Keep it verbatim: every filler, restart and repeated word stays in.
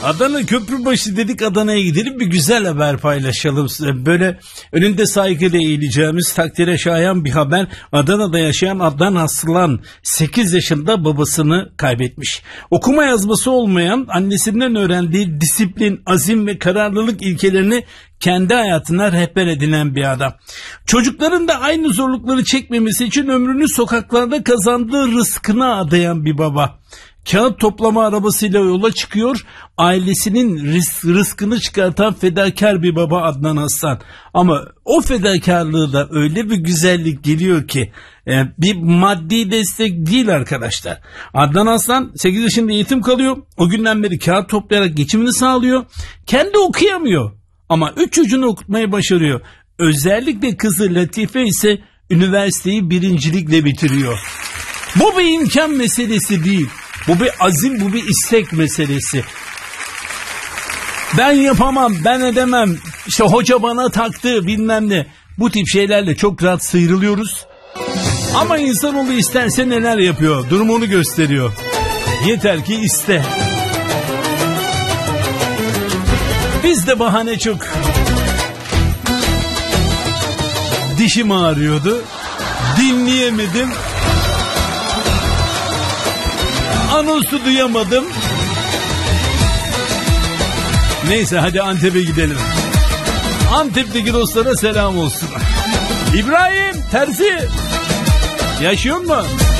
Adana Köprübaşı dedik, Adana'ya gidelim, bir güzel haber paylaşalım size. Böyle önünde saygıyla eğileceğimiz, takdire şayan bir haber. Adana'da yaşayan Adnan Aslan sekiz yaşında babasını kaybetmiş. Okuma yazması olmayan, annesinden öğrendiği disiplin, azim ve kararlılık ilkelerini kendi hayatına rehber edinen bir adam. Çocukların da aynı zorlukları çekmemesi için ömrünü sokaklarda kazandığı rızkına adayan bir baba. Kağıt toplama arabasıyla yola çıkıyor, ailesinin rız- rızkını çıkartan fedakar bir baba Adnan Aslan. Ama o fedakarlığı da öyle bir güzellik geliyor ki e, bir maddi destek değil arkadaşlar. Adnan Aslan sekiz yaşında eğitim kalıyor. O günden beri kağıt toplayarak geçimini sağlıyor. Kendi okuyamıyor ama üç çocuğunu okutmayı başarıyor. Özellikle kızı Latife ise üniversiteyi birincilikle bitiriyor. Bu bir imkan meselesi değil. Bu bir azim, bu bir istek meselesi. Ben yapamam, ben edemem, İşte hoca bana taktı bilmem ne. Bu tip şeylerle çok rahat sıyrılıyoruz. Ama insanoğlu isterse neler yapıyor, durum onu gösteriyor. Yeter ki iste. Bizde bahane çok. Dişim ağrıyordu, dinleyemedim. Anonsu duyamadım. Neyse hadi Antep'e gidelim. Antep'teki dostlara selam olsun. İbrahim Terzi, yaşıyor mu?